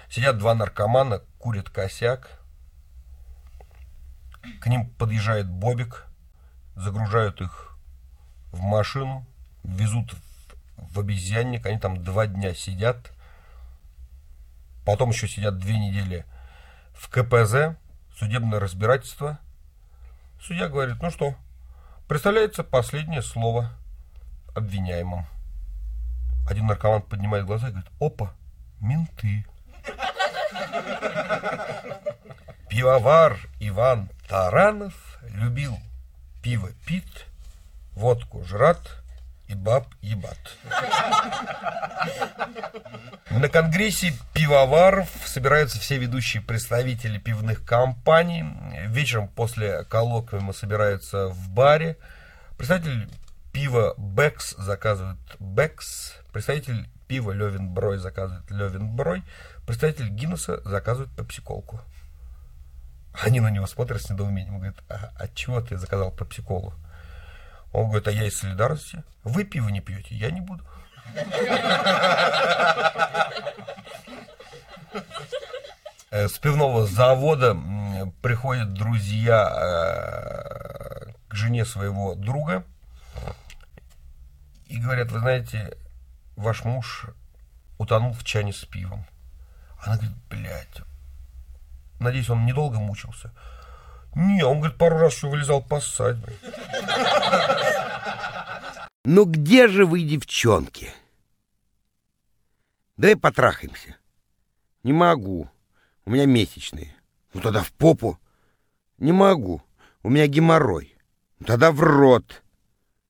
Сидят два наркомана, курят косяк. К ним подъезжает Бобик, загружают их в машину, везут в обезьянник. Они там 2 дня сидят. Потом еще сидят 2 недели в КПЗ, судебное разбирательство. Судья говорит: ну что, представляется последнее слово обвиняемым. Один наркоман поднимает глаза и говорит: опа, менты. Пивовар Иван Таранов любил пиво пит, водку жрат и баб ебат. На конгрессе пивоваров собираются все ведущие представители пивных компаний. Вечером после коллоквиума собираются в баре. Представитель пива Бекс заказывает Бекс. Представитель пива Левенброй заказывает Левенброй. Представитель Гиннесса заказывает пепсиколку. Они на него смотрят с недоумением. Говорят: а чего ты заказал пепсиколу? Он говорит: а я из солидарности. Вы пиво не пьете, я не буду. С пивного завода приходят друзья к жене своего друга и говорят: вы знаете, ваш муж утонул в чане с пивом. Она говорит: блядь, надеюсь, он недолго мучился. Не, он, говорит, пару раз еще вылезал поссать. Ну где же вы, девчонки? Давай потрахаемся. Не могу. У меня месячные. Ну тогда в попу. Не могу. У меня геморрой. Ну тогда в рот.